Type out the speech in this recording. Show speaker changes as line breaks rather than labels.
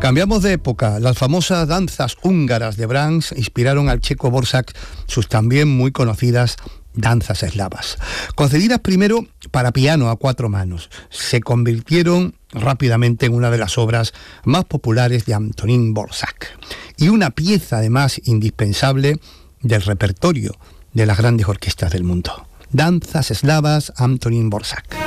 Cambiamos de época. Las famosas danzas húngaras de Brahms inspiraron al checo Dvořák sus también muy conocidas danzas eslavas. Concebidas primero para piano a 4 manos, se convirtieron rápidamente en una de las obras más populares de Antonín Dvořák y una pieza además indispensable del repertorio de las grandes orquestas del mundo. Danzas eslavas, Antonín Dvořák.